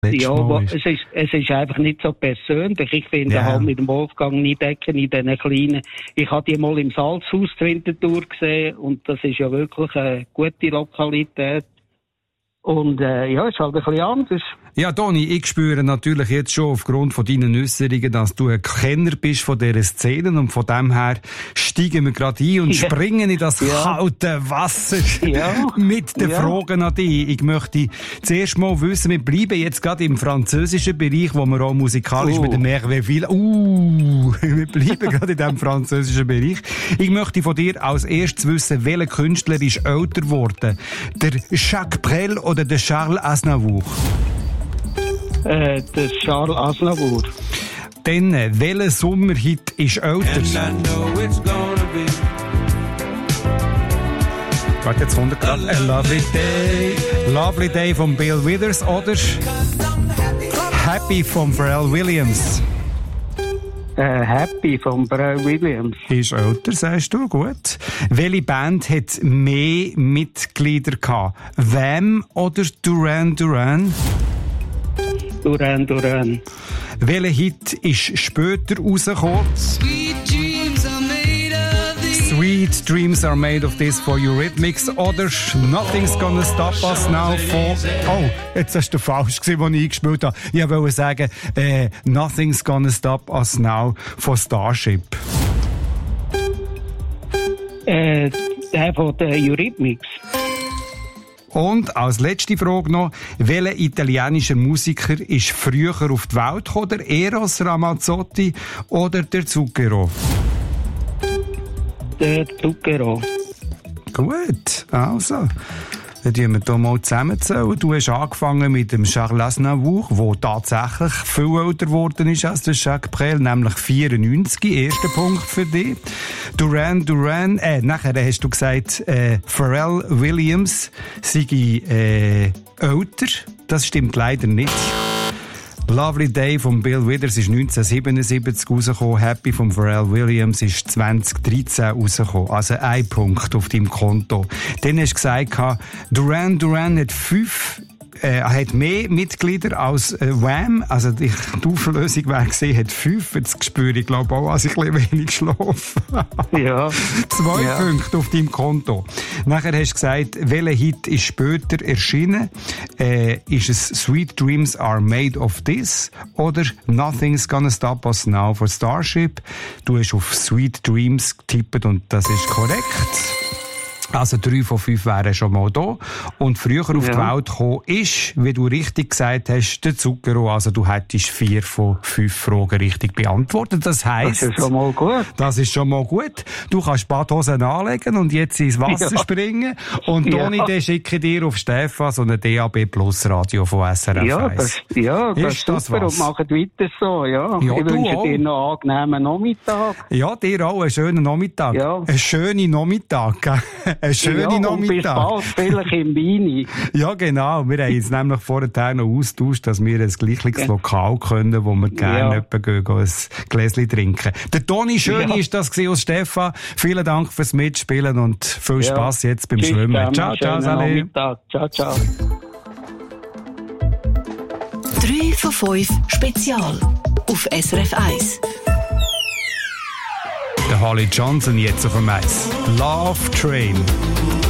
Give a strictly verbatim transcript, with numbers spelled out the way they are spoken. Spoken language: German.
Ja, aber es ist, es ist einfach nicht so persönlich. Ich finde ja. halt mit dem Wolfgang Niedecken in diesen kleinen, ich habe die mal im Salzhaus zur Winterthur gesehen und das ist ja wirklich eine gute Lokalität. Und äh, ja, ist halt ein bisschen anders. Ja, Toni, ich spüre natürlich jetzt schon aufgrund von deinen Äußerungen, dass du ein Kenner bist von dieser Szene und von dem her steigen wir gerade ein und ja. springen in das ja. kalte Wasser ja. mit den ja. Fragen an dich. Ich möchte zuerst mal wissen, wir bleiben jetzt gerade im französischen Bereich, wo wir auch musikalisch uh. mit dem Merveille, uh, wir bleiben gerade in diesem französischen Bereich. Ich möchte von dir als erstes wissen, welcher Künstler ist älter geworden? Der Jacques Brel oder der Charles Aznavour? Äh, der Charles Aznavour. Dann, welcher Sommerhit ist älter? Warte, jetzt kommt gerade A Lovely Day. Lovely Day von Bill Withers oder Happy von Pharrell Williams? Äh, Happy von Pharrell Williams. Ist älter, sagst du, gut. Welche Band hat mehr Mitglieder gehabt? Wham oder Duran Duran? Duran Duran. Welcher Hit ist später rausgekommen? Sweet Dreams are made of this. Sweet Dreams are made of this for Eurythmics oder Nothing's Gonna Stop Us Now von... Oh, jetzt hast du falsch gesehen, als ich eingespielt habe. Ich wollte sagen, äh, Nothing's Gonna Stop Us Now von Starship. Äh, der von der Eurythmics. Und als letzte Frage noch, welcher italienischer Musiker ist früher auf die Welt gekommen? Der Eros Ramazzotti oder der Zucchero? Der Zucchero. Gut, also, dann tun wir hier mal zusammenzählen. Du hast angefangen mit dem Charles Aznavour, der tatsächlich viel älter geworden ist als der Jacques Brel, nämlich vierundneunzig. Erster Punkt für dich. Duran Duran, äh, nachher hast du gesagt, äh, Pharrell Williams sei äh, älter. Das stimmt leider nicht. Lovely Day von Bill Withers ist neunzehnhundertsiebenundsiebzig rausgekommen. Happy von Pharrell Williams ist zweitausenddreizehn rausgekommen. Also ein Punkt auf deinem Konto. Dann hast du gesagt, Duran Duran hat fünf äh, hat mehr Mitglieder als äh, Wham. Also die, die Auflösung wäre gesehen, hat fünf. Jetzt spüre ich, glaube auch, dass ich ein bisschen wenig schlafe. Ja. Zwei ja. Punkte auf deinem Konto. Nachher hast du gesagt, welcher Hit ist später erschienen? Äh, ist es Sweet Dreams Are Made of This oder Nothing's Gonna Stop Us Now von Starship? Du hast auf Sweet Dreams getippt und das ist korrekt. Also drei von fünf wären schon mal da. Und früher auf ja. die Welt gekommen ist, wie du richtig gesagt hast, der Zucchero. Also du hättest vier von fünf Fragen richtig beantwortet. Das heisst... Das ist schon mal gut. Das ist schon mal gut. Du kannst Badhosen anlegen und jetzt ins Wasser ja. springen. Und Toni, ja. dann schicke ich dir auf Stefan so ein D A B Plus Radio von S R F eins. Ja, das, ja, das ist das super. Was? Und machen weiter so, ja. ja ich wünsche auch. dir noch einen angenehmen Nachmittag. Ja, dir auch einen schönen Nachmittag. Ja. Einen schönen Nachmittag. Ein schöner ja, Nachmittag. Und bis bald vielleicht im Weini. Ja, genau. Wir haben jetzt nämlich vorher noch austauscht, dass wir ein gleiches ja. Lokal können, wo wir gerne ja. gehen, gehen, ein Gläschen trinken. Der Toni Schöni ja. ist das aus Stefan. Vielen Dank fürs Mitspielen und viel Spass ja. jetzt beim Tschüss, Schwimmen. Dann. Ciao, ciao, Salé. Ciao, ciao. drei von fünf Spezial auf S R F eins. Der Holly Johnson jetzt auf dem Eis. Love Train.